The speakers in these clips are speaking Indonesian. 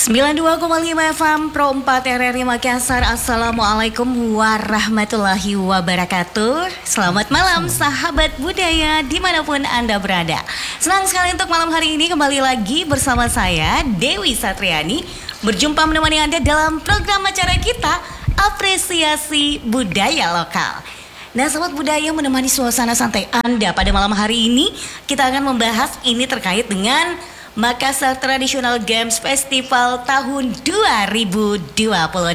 92,5 FM Pro 4 RRI Makassar. Assalamualaikum warahmatullahi wabarakatuh. Selamat malam sahabat budaya dimanapun Anda berada. Senang sekali untuk malam hari ini kembali lagi bersama saya Dewi Satriani, berjumpa menemani Anda dalam program acara kita Apresiasi Budaya Lokal. Nah, sahabat budaya, menemani suasana santai Anda pada malam hari ini, kita akan membahas ini terkait dengan Makassar Traditional Games Festival tahun 2026.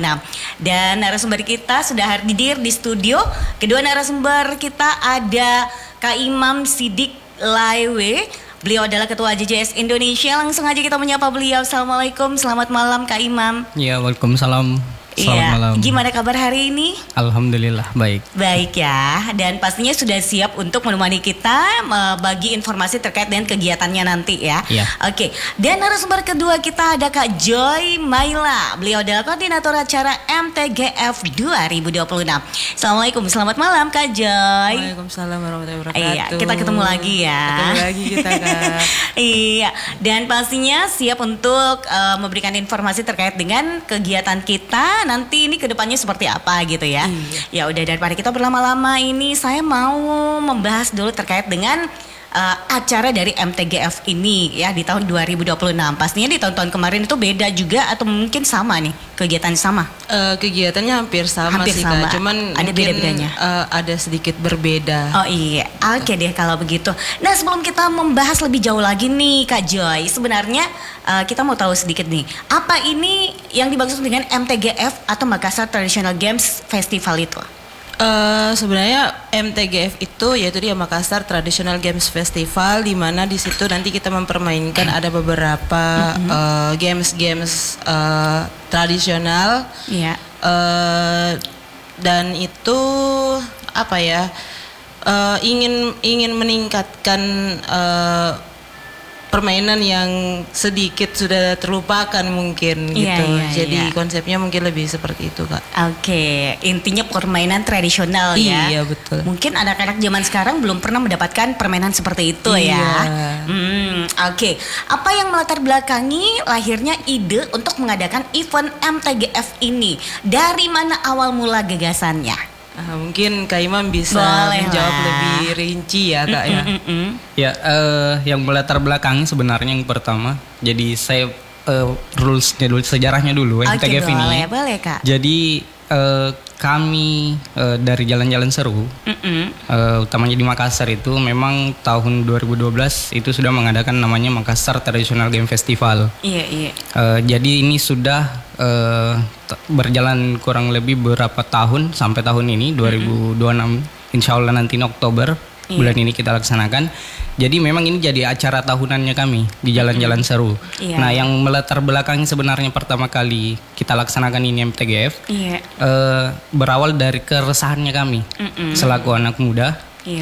Dan narasumber kita sudah hadir di studio. Kedua narasumber kita ada Kak Imam Sidik Laiwe. Beliau adalah Ketua JJS Indonesia. Langsung aja kita menyapa beliau. Assalamualaikum, selamat malam Kak Imam. Ya, waalaikumsalam. Selamat malam. Gimana kabar hari ini? Alhamdulillah baik. Baik ya, dan pastinya sudah siap untuk menemani kita bagi informasi terkait dengan kegiatannya nanti ya. Iya. Oke, dan narasumber kedua kita ada Kak Joy Maila. Beliau adalah koordinator acara MTGF 2026. Assalamualaikum, selamat malam Kak Joy. Waalaikumsalam warahmatullahi wabarakatuh. Iya, kita ketemu lagi ya. Ketemu lagi kita Kak. Iya, dan pastinya siap untuk memberikan informasi terkait dengan kegiatan kita nanti ini kedepannya seperti apa gitu ya. Ya udah, daripada kita berlama-lama ini, saya mau membahas dulu terkait dengan acara dari MTGF ini ya di tahun 2026. Pastinya di tahun-tahun kemarin itu beda juga atau mungkin sama nih kegiatan sama? Kegiatannya hampir sama sih sama. Kak. Cuman ada beda-bedanya. Ada sedikit berbeda. Oh iya, oke deh kalau begitu. Nah, sebelum kita membahas lebih jauh lagi nih Kak Joy, sebenarnya kita mau tahu sedikit nih, apa ini yang dimaksud dengan MTGF atau Makassar Traditional Games Festival itu? Sebenarnya MTGF itu yaitu dia Makassar Traditional Games Festival, di mana di situ nanti kita mempermainkan ada beberapa games-games tradisional. Iya. Dan itu apa ya? Ingin meningkatkan permainan yang sedikit sudah terlupakan mungkin gitu. Jadi konsepnya mungkin lebih seperti itu Kak. Oke, intinya permainan tradisional ya. Iya betul. Mungkin anak-anak zaman sekarang belum pernah mendapatkan permainan seperti itu ya. Oke. Apa yang melatar belakangi lahirnya ide untuk mengadakan event MTGF ini? Dari mana awal mula gagasannya? Mungkin Kak Imam bisa menjawab lebih rinci ya Kak ya. Ya, yang melatar belakangi sebenarnya yang pertama, jadi saya rulesnya dulu, sejarahnya dulu MTGF ini. Boleh Kak. Jadi kami dari Jalan-Jalan Seru, utamanya di Makassar itu memang tahun 2012 itu sudah mengadakan namanya Makassar Traditional Game Festival. Iya. Jadi ini sudah berjalan kurang lebih beberapa tahun sampai tahun ini 2026, insya Allah nanti Oktober bulan ini kita laksanakan. Jadi memang ini jadi acara tahunannya kami di Jalan-Jalan Seru. Nah, yang melatar belakang sebenarnya pertama kali kita laksanakan ini MTGF berawal dari keresahannya kami selaku anak muda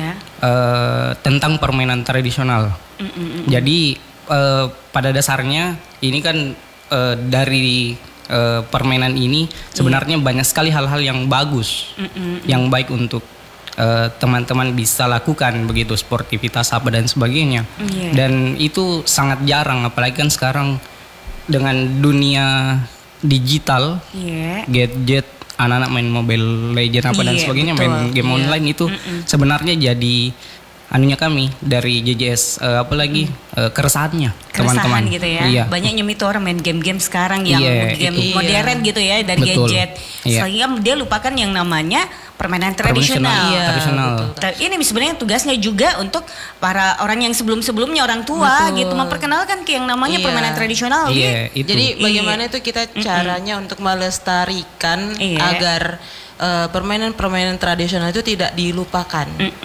tentang permainan tradisional. Jadi pada dasarnya ini kan dari permainan ini sebenarnya banyak sekali hal-hal yang bagus, yang baik untuk teman-teman bisa lakukan begitu, sportivitas apa dan sebagainya. Dan itu sangat jarang, apalagi kan sekarang dengan dunia digital, gadget, anak-anak main Mobile Legends apa dan sebagainya, main game online itu sebenarnya jadi anunya kami dari JJS, apalagi keresahannya teman-teman gitu ya. Banyak nyemit orang main game-game sekarang yang game modern gitu ya dari gadget. Sehingga dia lupakan yang namanya permainan tradisional. Ini sebenarnya tugasnya juga untuk para orang yang sebelum-sebelumnya orang tua gitu, memperkenalkan ke yang namanya permainan tradisional. Jadi bagaimana itu kita caranya untuk melestarikan agar permainan-permainan tradisional itu tidak dilupakan.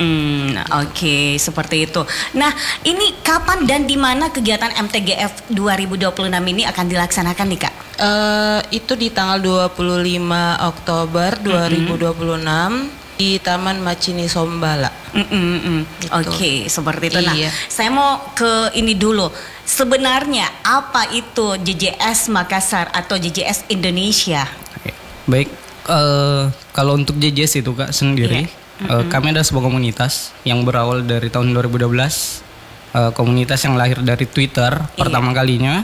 Oke, seperti itu. Nah, ini kapan dan di mana kegiatan MTGF 2026 ini akan dilaksanakan nih Kak? Itu di tanggal 25 Oktober 2026 di Taman Macini Sombala. Oke, seperti itu. Nah, saya mau ke ini dulu. Sebenarnya apa itu JJS Makassar atau JJS Indonesia? Baik. Kalau untuk JJS itu Kak sendiri, kami ada sebuah komunitas yang berawal dari tahun 2012, komunitas yang lahir dari Twitter pertama kalinya.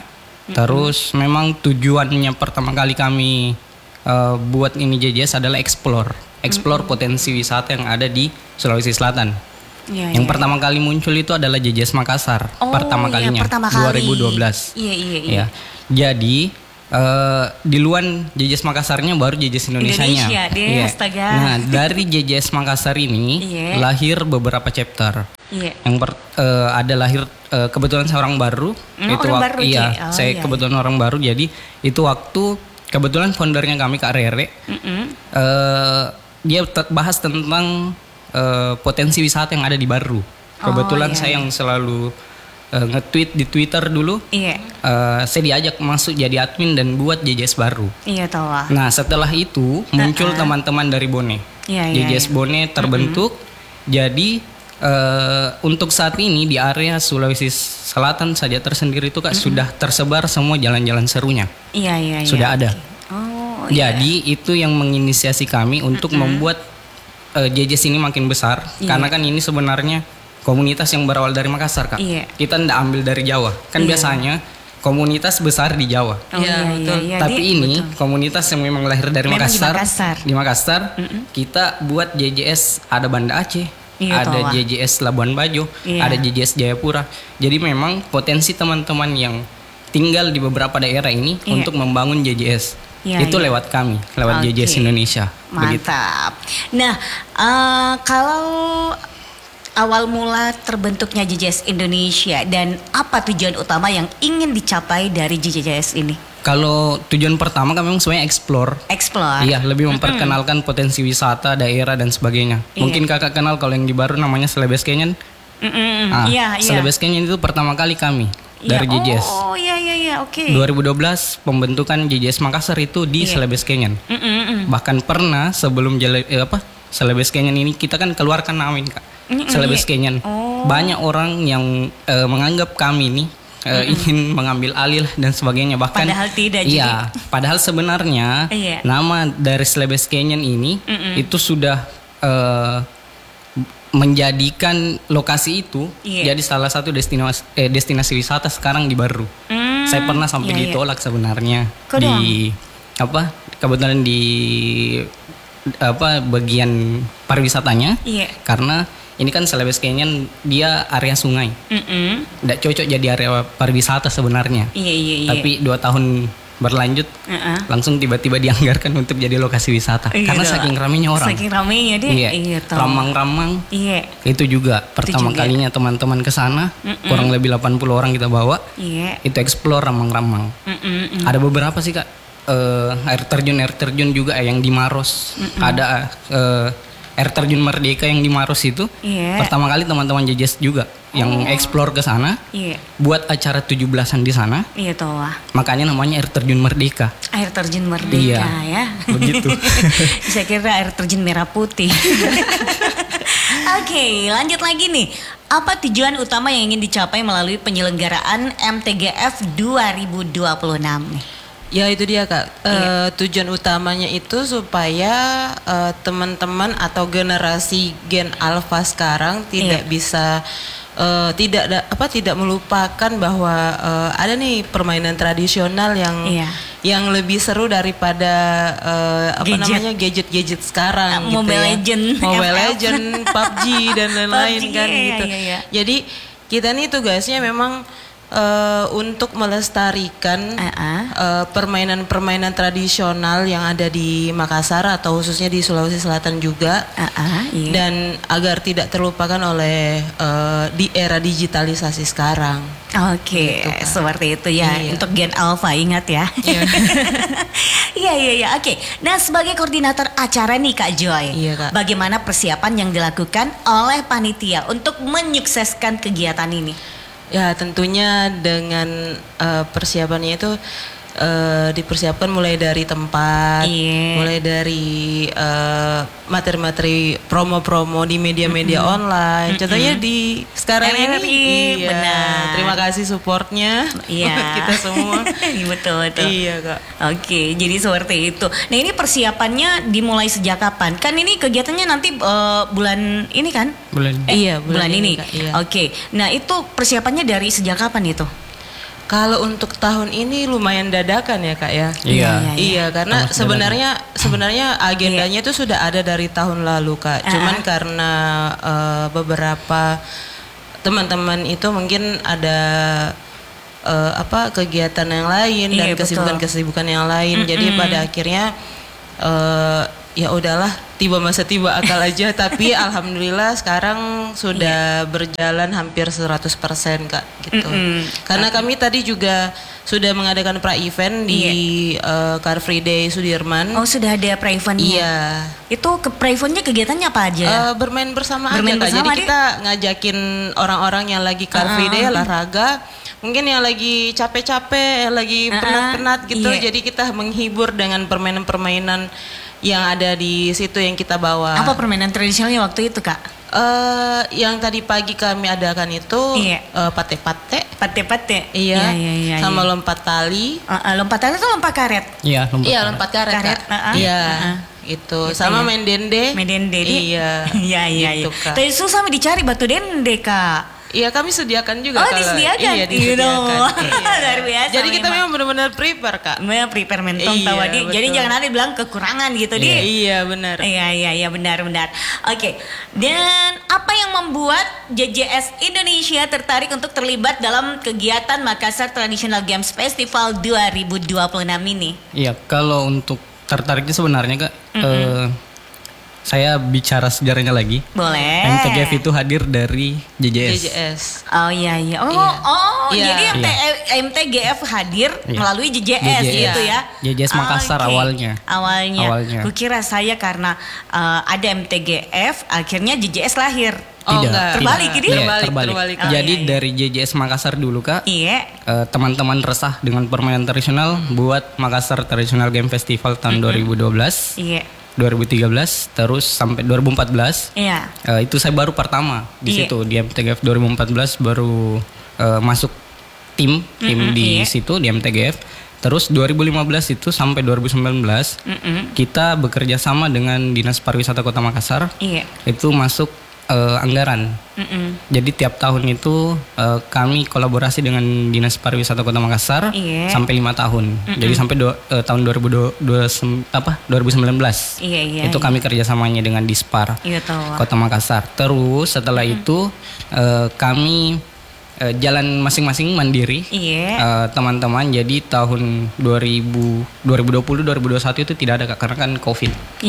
Terus memang tujuannya pertama kali kami buat ini JJS adalah explore potensi wisata yang ada di Sulawesi Selatan. Yang pertama kali muncul itu adalah JJS Makassar, pertama kalinya 2012. Iya. Jadi di luar JJS Makassarnya baru JJS Indonesianya. Astaga. Nah, dari JJS Makassar ini lahir beberapa chapter. Yang ada lahir kebetulan saya orang baru. Saya kebetulan orang baru. Jadi itu waktu kebetulan foundernya kami Kak Rere. Dia bahas tentang potensi wisata yang ada di Baru. Kebetulan saya yang selalu nge-tweet di Twitter dulu. Saya diajak masuk jadi admin dan buat JJS Baru. Nah, setelah itu muncul teman-teman dari Bone. JJS Bone terbentuk. Jadi untuk saat ini di area Sulawesi Selatan saja tersendiri itu Kak sudah tersebar semua jalan-jalan serunya. Sudah ada. Jadi itu yang menginisiasi kami untuk membuat JJS ini makin besar. Karena kan ini sebenarnya komunitas yang berawal dari Makassar Kak. Kita tidak ambil dari Jawa. Kan biasanya komunitas besar di Jawa. Tapi ini komunitas yang memang lahir dari Makassar. Di Makassar kita buat JJS ada Banda Aceh. Ada JJS Labuan Bajo, ada JJS Jayapura. Jadi memang potensi teman-teman yang tinggal di beberapa daerah ini untuk membangun JJS. Itu lewat kami, lewat JJS Indonesia. Mantap. Begitu. Nah, kalau awal mula terbentuknya JJS Indonesia dan apa tujuan utama yang ingin dicapai dari JJS ini? Kalau tujuan pertama kami memang sebenarnya explore. Iya, lebih memperkenalkan potensi wisata, daerah dan sebagainya. Mungkin kakak kenal kalau yang di Baru namanya Celebes Canyon. Celebes Canyon itu pertama kali kami dari JJS. 2012 pembentukan JJS Makassar itu di Celebes Canyon. Bahkan pernah sebelum Celebes Canyon ini kita kan keluarkan nama ini Kak. Celebes Canyon. Banyak orang yang menganggap kami ini ingin mengambil alih dan sebagainya, bahkan padahal tidak. Padahal sebenarnya nama dari Celebes Canyon ini itu sudah menjadikan lokasi itu jadi salah satu destinasi wisata sekarang di Baru. Saya pernah sampai ditolak sebenarnya kebetulan di bagian pariwisatanya karena ini kan Celebes Canyon dia area sungai, tidak cocok jadi area pariwisata sebenarnya. Tapi 2 tahun berlanjut, langsung tiba-tiba dianggarkan untuk jadi lokasi wisata. Karena saking ramainya orang. Saking ramainya dia. Ramang-ramang. Itu juga pertama kalinya teman-teman ke sana, kurang lebih 80 orang kita bawa. Itu explore ramang-ramang. Ada beberapa sih Kak, air terjun juga yang di Maros. Ada air terjun Merdeka yang di Maros itu pertama kali teman-teman JJS juga yang explore ke sana, buat acara 17-an di sana. Makanya namanya air terjun Merdeka. Air terjun Merdeka ya. Begitu. Saya kira air terjun merah putih. Oke, lanjut lagi nih. Apa tujuan utama yang ingin dicapai melalui penyelenggaraan MTGF 2026 nih? Ya itu dia Kak, tujuan utamanya itu supaya teman-teman atau generasi Gen Alpha sekarang tidak bisa tidak melupakan bahwa ada nih permainan tradisional yang lebih seru daripada gadget sekarang gitu Mobile Legend, PUBG dan lain-lain kan gitu. Jadi kita nih tugasnya memang untuk melestarikan permainan-permainan tradisional yang ada di Makassar atau khususnya di Sulawesi Selatan juga, dan agar tidak terlupakan oleh di era digitalisasi sekarang. Oke, gitu, seperti itu ya. Untuk Gen Alpha ingat ya. Iya. Oke. Nah, sebagai koordinator acara nih Kak Joy, Kak, bagaimana persiapan yang dilakukan oleh panitia untuk menyukseskan kegiatan ini? Ya tentunya dengan persiapannya itu dipersiapkan mulai dari tempat, mulai dari materi-materi promo-promo di media-media online. Contohnya di sekarang ini, benar. Terima kasih supportnya buat kita semua. Betul. Iya Kak. Oke, jadi seperti itu. Nah ini persiapannya dimulai sejak kapan? Kan ini kegiatannya nanti bulan ini kan? Bulan ini. Kak, iya. Oke, nah itu persiapannya dari sejak kapan itu? Kalau untuk tahun ini lumayan dadakan ya Kak ya. Iya. Iya, karena sebenarnya agendanya itu sudah ada dari tahun lalu Kak. Cuman karena beberapa teman-teman itu mungkin ada kegiatan yang lain dan kesibukan-kesibukan yang lain. Jadi pada akhirnya ya udahlah, tiba masa tiba akal aja. Tapi alhamdulillah sekarang sudah berjalan hampir 100% Kak gitu. Karena kami tadi juga sudah mengadakan pra-event di Car Free Day Sudirman. Oh, sudah ada pra-eventnya? Iya. Itu pra-eventnya kegiatannya apa aja? Bermain bersama aja Kak. Jadi kita ngajakin orang-orang yang lagi Car Free Day olahraga, mungkin yang lagi capek-capek, lagi penat-penat gitu. Jadi kita menghibur dengan permainan-permainan yang ada di situ yang kita bawa. Apa permainan tradisionalnya waktu itu Kak? Yang tadi pagi kami adakan itu pate-pate. Pate-pate. Iya. Sama lompat tali. Lompat tali itu lompat karet. Iya, lompat karet. Iya. Itu sama main dende. Main dende. Iya. Iya. Gitu, Kak. Tapi susah dicari batu dende Kak. Iya, kami sediakan juga. Disediakan? Iya, disediakan. Luar biasa. Jadi kita memang benar-benar prepare Kak. Memang prepare mentong tahu Adi. Jadi jangan ada bilang kekurangan gitu Di. Iya, benar. Iya, benar. Oke. Dan apa yang membuat JJS Indonesia tertarik untuk terlibat dalam kegiatan Makassar Traditional Games Festival 2026 ini? Iya, kalau untuk tertariknya sebenarnya Kak, saya bicara sejarahnya lagi. Boleh. MTGF itu hadir dari JJS. Oh iya. Jadi MTGF hadir melalui JJS gitu ya. JJS Makassar awalnya. Kukira saya karena ada MTGF akhirnya JJS lahir. Tidak. Terbalik ini? Terbalik. Jadi dari JJS Makassar dulu Kak. Iya. Teman-teman resah dengan permainan tradisional buat Makassar Traditional Game Festival tahun 2012. Iya. 2013 terus sampai 2014. Iya. Itu saya baru pertama di situ di MTGF 2014 baru masuk tim di situ di MTGF. Terus 2015 itu sampai 2019 kita bekerja sama dengan Dinas Pariwisata Kota Makassar. Iya. Itu masuk anggaran. Jadi tiap tahun itu kami kolaborasi dengan Dinas Pariwisata Kota Makassar sampai 5 tahun. Jadi sampai tahun 2019. Itu kami kerjasamanya dengan Dispar Kota Makassar. Terus setelah itu kami jalan masing-masing mandiri. Teman-teman. Jadi tahun 2020-2021 itu tidak ada Kak, karena kan COVID.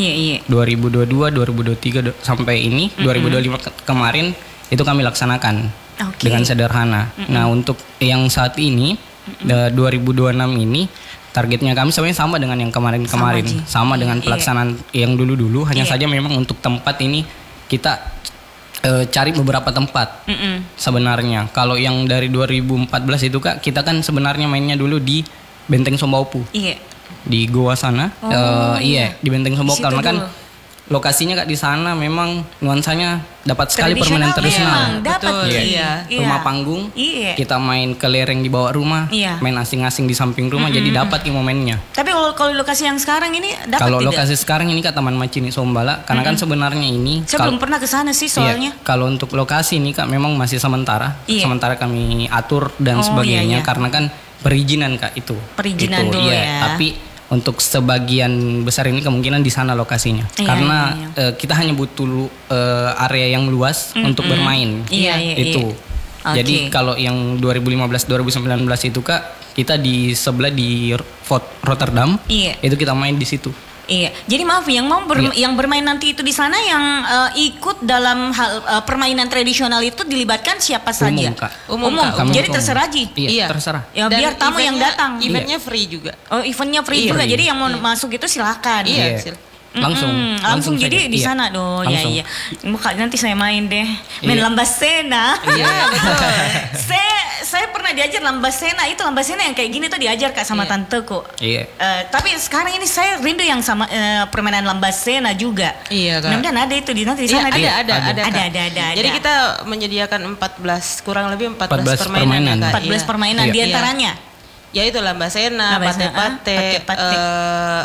2022, 2023 sampai ini 2025 kemarin itu kami laksanakan dengan sederhana. Nah, untuk yang saat ini 2026 ini targetnya kami sebenarnya sama dengan yang kemarin-kemarin, sama dengan pelaksanaan yang dulu-dulu. Hanya saja memang untuk tempat ini kita cari beberapa tempat sebenarnya. Kalau yang dari 2014 itu Kak, kita kan sebenarnya mainnya dulu di Benteng Sombaupu. Di Goa sana. Di Benteng Sombaupu karena kan lokasinya Kak di sana memang nuansanya dapat sekali permainan tradisional. Rumah panggung. Kita main kelereng di bawah rumah, main asing-asing di samping rumah, jadi dapat momennya. Tapi kalau lokasi yang sekarang ini dapat kalau tidak? Lokasi sekarang ini Kak Taman Macini Sombala, karena kan sebenarnya ini saya belum pernah ke sana sih soalnya. Kalau untuk lokasi ini Kak memang masih sementara. Sementara kami atur dan sebagainya karena kan perizinan Kak itu. Perizinan dulu ya. Tapi untuk sebagian besar ini kemungkinan di sana lokasinya, karena kita hanya butuh area yang luas untuk bermain. Itu. Jadi kalau yang 2015-2019 itu Kak, kita di sebelah di Fort Rotterdam, itu kita main di situ. Jadi maaf yang mau yang bermain nanti itu di sana yang ikut dalam hal permainan tradisional itu dilibatkan siapa saja? Umum. Jadi terserah Ji. Terserah. Ya biar tamu yang datang. Eventnya free juga. Oh, eventnya free juga. Jadi yang mau masuk itu silakan. Langsung jadi di sana dong. Iya. Nanti saya main deh. Main Lambasena. Betul. Saya pernah diajar Lambasena. Itu Lambasena yang kayak gini tuh diajar Kak sama tanteku. Tapi sekarang ini saya rindu yang sama permainan Lambasena juga. Kak. Mudah-mudahan ada itu di nanti di sana. Ada. Jadi kita menyediakan 14 permainan. 14 permainan di antaranya. Ya itu Lambasena, pate-pate.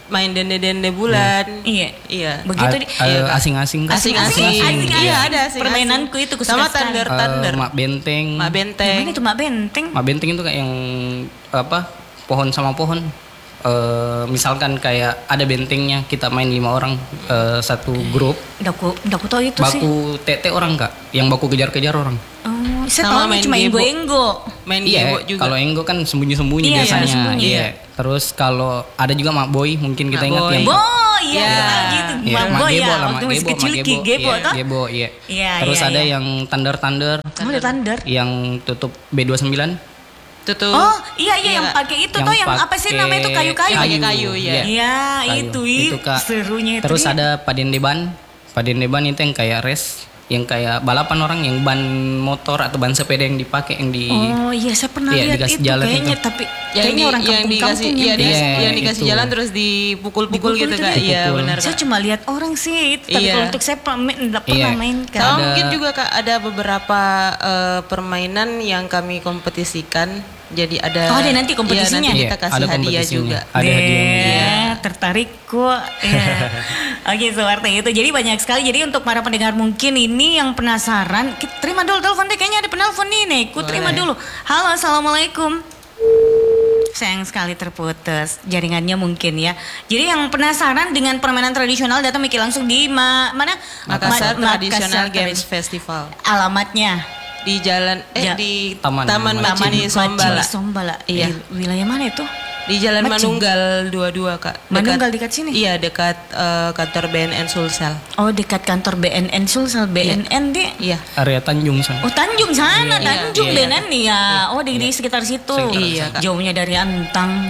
main dende-dende bulan. Iya. Iya. Begitu asing-asing Kak. Asing-asing. Iya, ada asing-asing. Permainanku itu aku sama suka sekali. Thunder. Mak Benteng. Mak Benteng. Gimana itu Mak Benteng? Mak Benteng itu kayak yang apa? Pohon sama pohon. Misalkan kayak ada bentengnya, kita main 5 orang satu grup. Aku tahu itu sih. Baku tete orang Kak, yang baku kejar-kejar orang. Oh, saya Sama tahu main cuma gebo. enggo-enggo. Main Iya, gebo juga. kalau Enggo kan sembunyi-sembunyi Iya, biasanya. sembunyi, Iya. iya. Terus kalau ada juga Mak Boy, mungkin kita Mak ingat Boy. yang Oh iya, Iya. tahu gitu. Iya, Mak Mak Boy Gebo ya, lah, Mak waktu masih Gebo, kecil Mak Gebo Iya, toh? Gebo, iya. Iya, Terus iya, ada iya. yang Thunder Oh, ada Thunder. yang tutup B29. Itu tuh. Oh, iya yang pakai itu Yang toh yang apa sih pakai namanya itu kayu-kayu. Kayu, iya. Iya, Kayu. itu Kak. serunya itu. Terus dia. ada Padendeban. Padendeban itu yang kayak race, yang kayak balapan orang, yang ban motor atau ban sepeda yang dipakai yang di Oh iya, saya pernah Iya, lihat dikasih itu jalan kayaknya itu. tapi yang kayaknya orang yang dikasih kampung-kampung iya, yang biasa. Iya, yang dikasih itu. jalan terus dipukul-pukul Dipukul gitu itu Kak. dia. Iya, Dipukul. benar Saya Kak. cuma lihat orang sih itu, tapi Iya. kalau untuk saya nggak pernah Iya. mainkan. Sama Ada- mungkin juga Kak ada beberapa permainan yang kami kompetisikan. Jadi ada Oh, ada nanti kompetisinya? Iya, nanti Iya, kita kasih ada hadiah kompetisinya. juga. Ada hadiahnya. Iya, tertarik kok. Iya. Oke, seperti itu. Jadi banyak sekali. Jadi untuk para pendengar mungkin ini yang penasaran, kita terima dulu telepon deh. Kayaknya ada penelpon nih, nih. Ku terima dulu. Halo, assalamualaikum. Sayang sekali terputus jaringannya mungkin ya. Jadi yang penasaran dengan permainan tradisional datang mikir langsung di mana? Makassar Traditional Makassar Games Festival Alamatnya di jalan Ja- di Taman Macini Sombala. Sombala. Iya. Wilayah mana itu? Di Jalan Macin. Manunggal 22 Kak. Manunggal dekat sini? Iya, dekat kantor BNN Sulsel. Oh, dekat kantor BNN Sulsel. BNN deh. Iya. area Tanjung sana. Oh, Tanjung sana, Iya, Tanjung iya, BNN nih ya. Oh, di sekitar situ. Iya, Kak. Jauhnya dari Antang.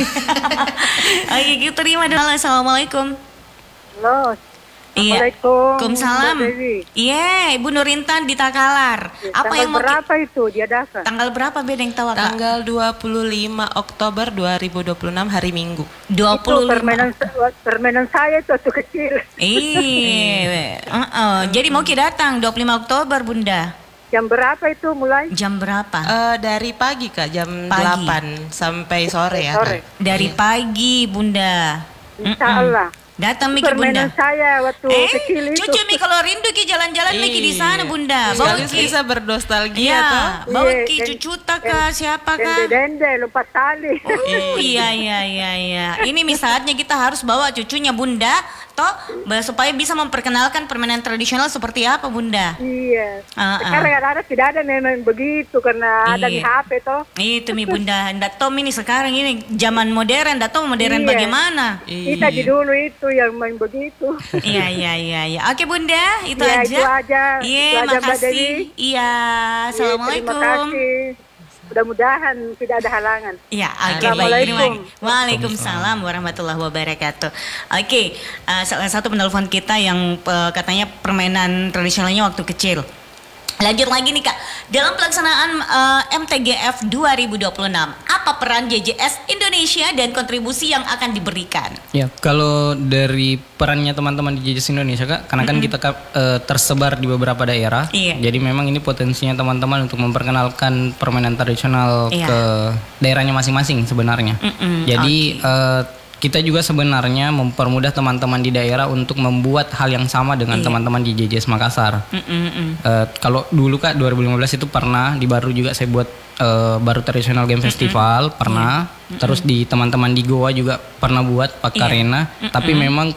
Oke, kita terima dulu. Halo, assalamualaikum. Halo, Iya. Assalamualaikum, Waalaikumsalam. Mbak Dewi. Iya, Ibu Nurintan di Takalar. Apa Tanggal yang mau berapa itu diadakan? Tanggal berapa Bedeng tahu Kak? Tanggal 25 Oktober 2026 hari Minggu. 25. Itu permainan saya itu waktu kecil. Iya. Jadi mau kita datang 25 Oktober Bunda. Jam berapa itu mulai? Jam berapa? Dari pagi Kak, jam Pagi. 8 sampai sore ya. Sore. Kak. Dari pagi Bunda. Insya Allah. Datang Miki Permainan Bunda. saya waktu kecil itu. cucu Mi kalau rindu Ki jalan-jalan Miki di sana Bunda. Bawa Sekaligus Ki. bisa bernostalgia Iya, toh. bawa Iya, Ki dan- cucu kah siapa kah? Dende, lompat tali. Oh iya. Ini nih saatnya kita harus bawa cucunya Bunda, toh supaya bisa memperkenalkan permainan tradisional seperti apa Bunda. Iya. Ah, ah. Sekarang ada tidak ada memang begitu karena ada di Iya. HP toh. Itu Mi Bunda, ndak tahu ini sekarang ini zaman modern, ndak tahu modern Iya. bagaimana. Kita di dulu itu yang main begitu. Iya. Oke Bunda, itu Ya, aja. itu aja. Iya, Itu aja, Mbak makasih. Dewi. Iya, assalamualaikum. Terima kasih. Mudah-mudahan tidak ada halangan. Ya, oke baik. Assalamualaikum. Waalaikumsalam warahmatullahi wabarakatuh. Oke, salah satu penelpon kita yang katanya permainan tradisionalnya waktu kecil. Lanjut lagi nih Kak, dalam pelaksanaan MTGF 2026, apa peran JJS Indonesia dan kontribusi yang akan diberikan? Ya, kalau dari perannya teman-teman di JJS Indonesia Kak, karena kan kita tersebar di beberapa daerah. Iya. Jadi memang ini potensinya teman-teman untuk memperkenalkan permainan tradisional Iya. ke daerahnya masing-masing sebenarnya. Jadi kita juga sebenarnya mempermudah teman-teman di daerah untuk membuat hal yang sama dengan teman-teman di JJS Makassar. Kalau dulu Kak 2015 itu pernah di Baru juga saya buat Baru Traditional Game Festival pernah. Terus di teman-teman di Goa juga pernah buat Pakarena. Tapi memang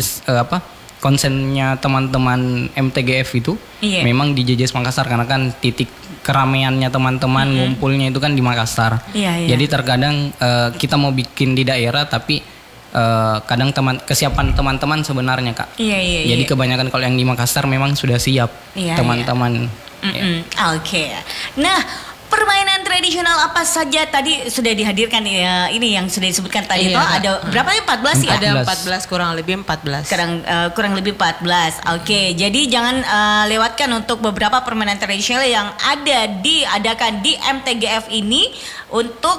konsennya teman-teman MTGF itu Iya. memang di JJS Makassar karena kan titik keramaiannya teman-teman ngumpulnya itu kan di Makassar. Iya. Jadi terkadang kita mau bikin di daerah tapi kadang kesiapan teman-teman sebenarnya Kak. Iya. Jadi kebanyakan kalau yang di Makassar memang sudah siap Iya, teman-teman. Oke. Nah, permainan tradisional apa saja tadi sudah dihadirkan ya? Ini yang sudah disebutkan tadi Iya, toh Kak. ada berapa ya? 14 ya? Ada 14. 14 kurang lebih 14. Kurang lebih 14. Oke, jadi jangan lewatkan untuk beberapa permainan tradisional yang diadakan di MTGF ini untuk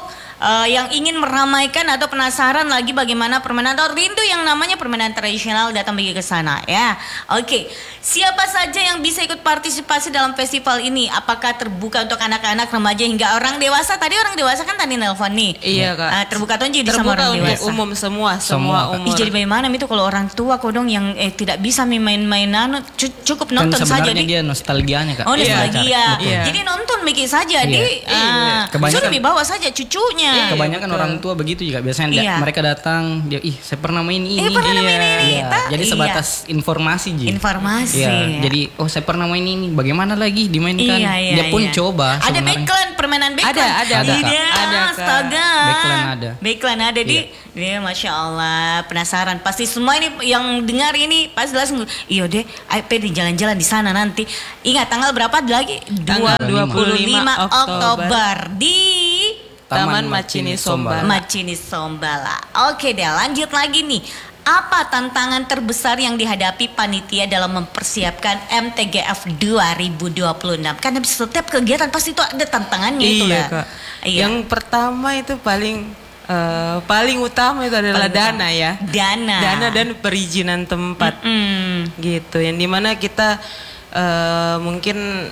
yang ingin meramaikan atau penasaran lagi bagaimana permainan atau rindu yang namanya permainan tradisional, datang pergi ke sana ya. Oke, siapa saja yang bisa ikut partisipasi dalam festival ini? Apakah terbuka untuk anak-anak, remaja hingga orang dewasa? Tadi orang dewasa kan tadi nelpon nih. Iya Kak. Terbuka atau jadi sama orang untuk dewasa? umum semua umur. Ih, jadi bagaimana itu kalau orang tua kodong yang tidak bisa main-mainan cukup nonton saja sebenarnya di. dia nostalgianya Kak. Oh nostalgia. Iya. Jadi nonton Miki saja di. Sudah dibawa saja cucunya. Kebanyakan orang tua begitu juga biasanya mereka datang dia saya pernah main ini. Pernah main ini. Jadi sebatas informasi Ji. Informasi. Iya. Jadi saya pernah main ini. Bagaimana lagi dimainkan? Dia pun coba. Ada backland, permainan backland. Ada. Astaga. Backland ada. Dia Masya Allah penasaran. Pasti semua ini yang dengar ini pasti langsung iya deh pengen jalan-jalan di sana nanti. Ingat tanggal berapa lagi? Tanggal 25 Oktober di Taman Macini Sombala. Macini Sombala. Oke deh, lanjut lagi nih. Apa tantangan terbesar yang dihadapi panitia dalam mempersiapkan MTGF 2026? Karena setiap kegiatan pasti itu ada tantangannya itu lah. Kak. Yang pertama itu paling utama itu adalah dana ya. Dana dan perizinan tempat. Gitu. Yang dimana kita mungkin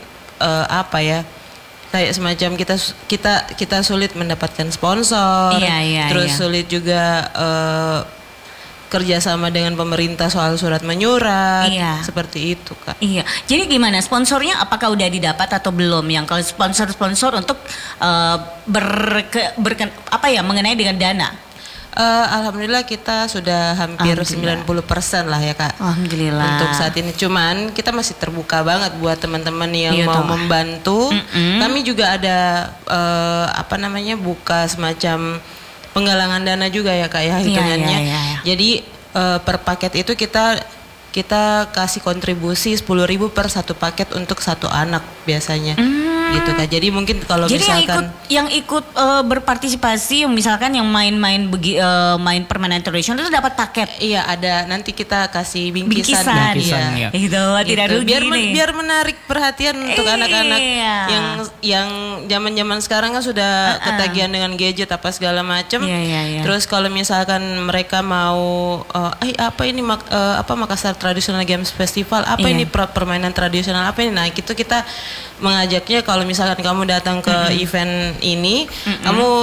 kayak semacam kita sulit mendapatkan sponsor. Terus sulit juga kerjasama dengan pemerintah soal surat menyurat, seperti itu Kak. Iya, jadi gimana sponsornya? Apakah udah didapat atau belum? Yang kalau sponsor untuk mengenai dengan dana? Alhamdulillah kita sudah hampir 90% lah ya Kak. Alhamdulillah. Untuk saat ini cuman kita masih terbuka banget buat teman-teman yang mau membantu. Kami juga ada buka semacam penggalangan dana juga ya Kak ya hitungannya. Jadi per paket itu kita kasih kontribusi 10.000 per satu paket untuk satu anak biasanya. Gitu Kak. Jadi mungkin kalau misalkan yang ikut berpartisipasi misalkan yang main main permainan tradisional itu dapat paket. Iya, ada. Nanti kita kasih bingkisan. Iya. Itu tidak rugi biar menarik perhatian untuk anak-anak yang zaman-zaman sekarang kan sudah ketagihan dengan gadget apa segala macam. Terus kalau misalkan mereka mau Makassar Traditional Games Festival, ini permainan tradisional apa ini? Nah, itu kita mengajaknya kalau misalkan kamu datang ke event ini, kamu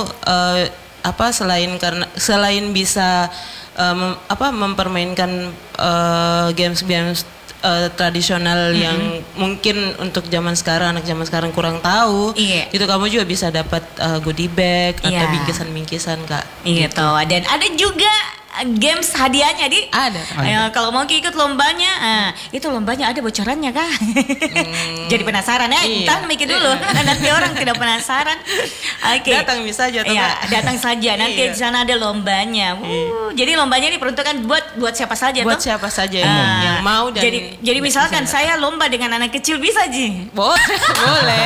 selain bisa mempermainkan games tradisional yang mungkin untuk anak zaman sekarang kurang tahu, itu kamu juga bisa dapat goodie bag atau bingkisan-bingkisan Kak. Iya gitu. Dan ada juga games hadiahnya di ada. Kalau mau ikut lombanya, itu lombanya ada bocorannya Kak. Jadi penasaran ya? Entah mikir dulu. Nanti orang tidak penasaran. Datang saja datang saja. Nanti di sana ada lombanya. Jadi lombanya diperuntukkan buat siapa saja Buat siapa saja yang mau dan jadi misalkan saya lomba dengan anak kecil bisa Ji? Boleh.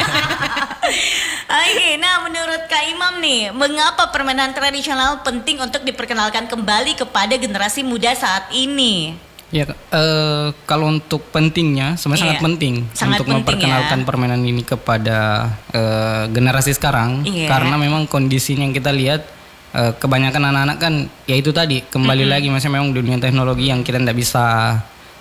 Nah menurut Kak Imam nih, mengapa permainan tradisional penting untuk diperkenalkan kembali kepada generasi muda saat ini? Ya, kalau untuk pentingnya, sebenarnya sangat penting untuk memperkenalkan permainan ini kepada generasi sekarang, karena memang kondisinya yang kita lihat kebanyakan anak-anak kan, ya itu tadi kembali lagi, maksudnya memang dunia teknologi yang kita tidak bisa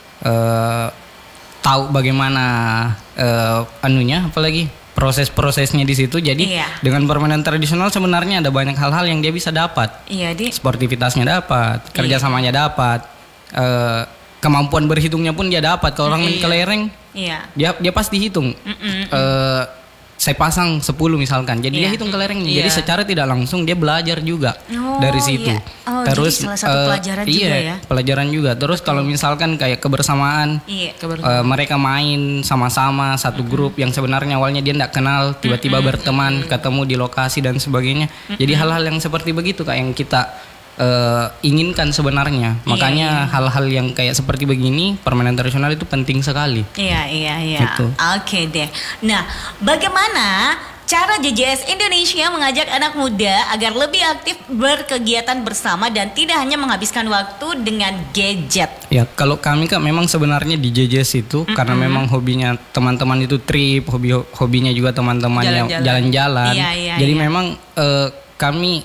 tahu bagaimana apalagi proses-prosesnya di situ. Jadi dengan permainan tradisional sebenarnya ada banyak hal-hal yang dia bisa dapat. Sportivitasnya dapat, kerjasamanya dapat, kemampuan berhitungnya pun dia dapat. Kalau orang main kelereng, dia pasti hitung. Saya pasang 10 misalkan, jadi dia hitung kelerengnya. Jadi secara tidak langsung dia belajar juga dari situ. Terus salah satu pelajaran juga ya. Pelajaran juga. Terus kalau misalkan kayak kebersamaan, mereka main sama-sama satu grup yang sebenarnya awalnya dia tidak kenal, tiba-tiba berteman, ketemu di lokasi dan sebagainya. Jadi hal-hal yang seperti begitu Kak yang kita inginkan sebenarnya. Makanya hal-hal yang kayak seperti begini, permainan tradisional itu penting sekali. Iya. Gitu. Oke deh. Nah, bagaimana cara JJS Indonesia mengajak anak muda agar lebih aktif berkegiatan bersama dan tidak hanya menghabiskan waktu dengan gadget? Ya, kalau kami Kak memang sebenarnya di JJS itu karena memang hobinya teman-teman itu trip, hobinya juga teman-teman yang jalan-jalan. Jadi memang kami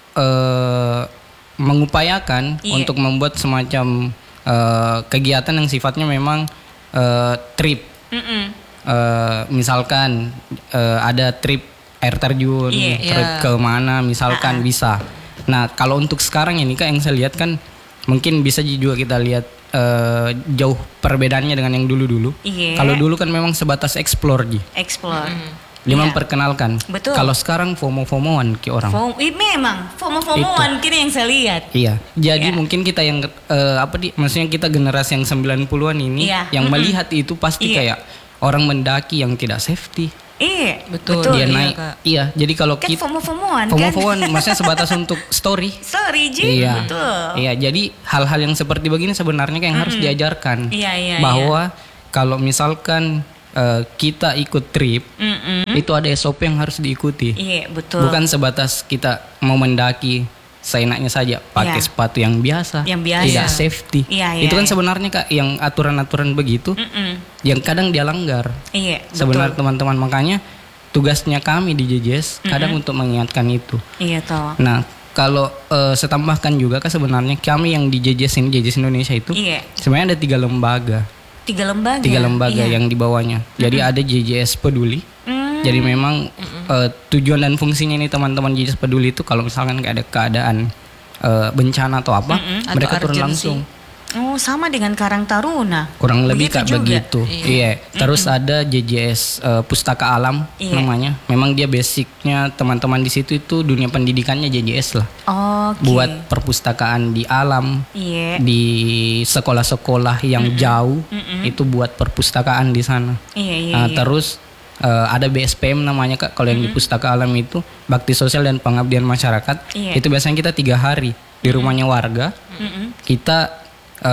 mengupayakan untuk membuat semacam kegiatan yang sifatnya memang trip. Misalkan ada trip air terjun, trip ke mana misalkan bisa. Nah, kalau untuk sekarang ini Kak yang saya lihat kan mungkin bisa juga kita lihat jauh perbedaannya dengan yang dulu-dulu. Kalau dulu kan memang sebatas explore Ji. Dia memperkenalkan. Betul. Kalau sekarang FOMO-FOMOan ki orang. Memang FOMO-FOMOan kini yang saya lihat. Iya. Jadi mungkin kita yang maksudnya kita generasi yang 90-an ini yang melihat itu pasti kayak orang mendaki yang tidak safety. Iya, betul. Dia naik. Iya, jadi kalau kan kita FOMO-FOMOan kan. FOMO-FOMOan maksudnya sebatas untuk story. Ji. Iya. Betul. Iya, jadi hal-hal yang seperti begini sebenarnya yang harus diajarkan. Bahwa kalau misalkan kita ikut trip, itu ada SOP yang harus diikuti. Iya, betul. Bukan sebatas kita mau mendaki seenaknya saja pakai sepatu yang biasa, tidak safety. Itu kan sebenarnya Kak yang aturan-aturan begitu yang kadang dia langgar. Iya, sebenarnya teman-teman, makanya tugasnya kami di JJS kadang untuk mengingatkan itu. Iya toh. Nah, kalau saya tambahkan juga Kak sebenarnya kami yang di JJS ini, JJS Indonesia itu sebenarnya ada 3 lembaga. 3 lembaga yang di bawahnya. Jadi ada JJS Peduli. Jadi memang tujuan dan fungsinya ini teman-teman JJS Peduli itu kalau misalkan ada keadaan bencana atau apa, mereka turun langsung. Oh, sama dengan Karang Taruna. Kurang lebih Kak begitu. Iya. Terus ada JJS Pustaka Alam namanya. Memang dia basicnya teman-teman di situ itu dunia pendidikannya JJS lah. Buat perpustakaan di alam, di sekolah-sekolah yang jauh itu buat perpustakaan di sana. Terus ada BSPM namanya Kak. Kalau yang di Pustaka Alam itu Bakti Sosial dan Pengabdian Masyarakat. Itu biasanya kita 3 hari di rumahnya warga. Kita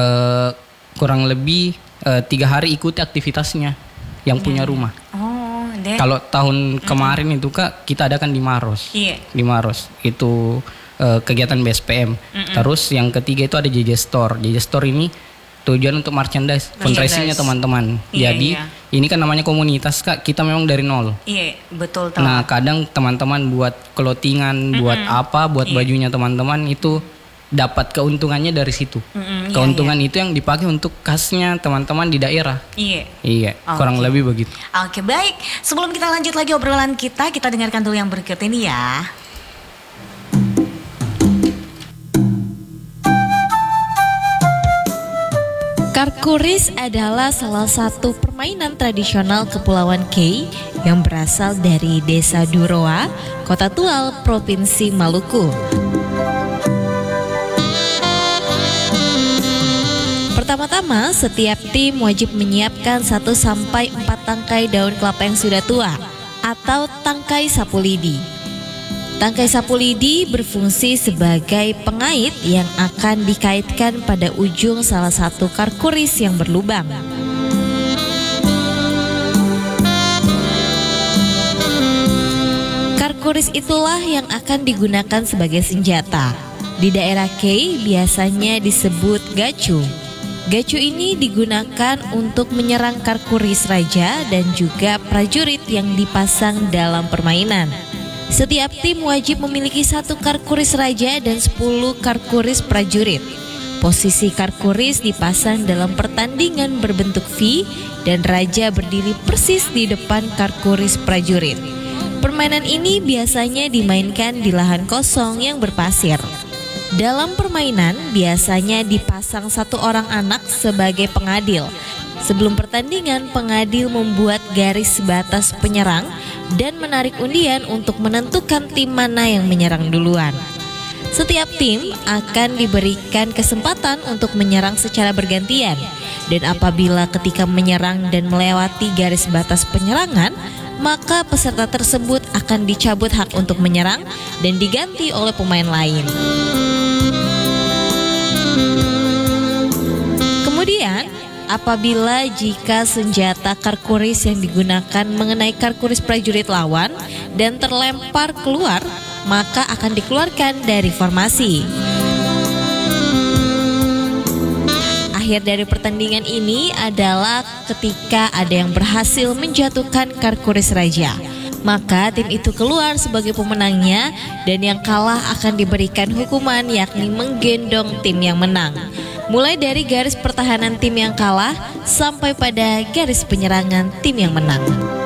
kurang lebih 3 hari ikuti aktivitasnya yang punya rumah. Kalau tahun kemarin itu Kak kita adakan di Maros. Di Maros itu kegiatan BSPM. Terus yang ketiga itu ada JJ Store. JJ Store ini tujuan untuk merchandise, fundraisingnya teman-teman. Jadi ini kan namanya komunitas Kak, kita memang dari nol. Iya, betul tahu. Nah, kadang teman-teman buat clothingan, buat apa, buat bajunya teman-teman itu dapat keuntungannya dari situ. Keuntungan itu yang dipakai untuk kasnya teman-teman di daerah. Iya, kurang lebih begitu. Oke, baik. Sebelum kita lanjut lagi obrolan kita dengarkan dulu yang berikut ini ya. Karkuris adalah salah satu permainan tradisional Kepulauan K yang berasal dari Desa Duroa, Kota Tual, Provinsi Maluku. Pertama-tama, setiap tim wajib menyiapkan 1-4 tangkai daun kelapa yang sudah tua atau tangkai sapu lidi. Tangkai sapu lidi berfungsi sebagai pengait yang akan dikaitkan pada ujung salah satu karkuris yang berlubang. Karkuris itulah yang akan digunakan sebagai senjata. Di daerah K biasanya disebut gacu. Gacu ini digunakan untuk menyerang karkuris raja dan juga prajurit yang dipasang dalam permainan. Setiap tim wajib memiliki 1 karkuris raja dan 10 karkuris prajurit. Posisi karkuris dipasang dalam pertandingan berbentuk V dan raja berdiri persis di depan karkuris prajurit. Permainan ini biasanya dimainkan di lahan kosong yang berpasir. Dalam permainan biasanya dipasang 1 orang anak sebagai pengadil. Sebelum pertandingan, pengadil membuat garis batas penyerang dan menarik undian untuk menentukan tim mana yang menyerang duluan. Setiap tim akan diberikan kesempatan untuk menyerang secara bergantian, dan apabila ketika menyerang dan melewati garis batas penyerangan, maka peserta tersebut akan dicabut hak untuk menyerang dan diganti oleh pemain lain. Kemudian, apabila jika senjata karkuris yang digunakan mengenai karkuris prajurit lawan dan terlempar keluar, maka akan dikeluarkan dari formasi. Akhir dari pertandingan ini adalah ketika ada yang berhasil menjatuhkan karkuris raja. maka tim itu keluar sebagai pemenangnya dan yang kalah akan diberikan hukuman yakni menggendong tim yang menang. Mulai dari garis pertahanan tim yang kalah sampai pada garis penyerangan tim yang menang.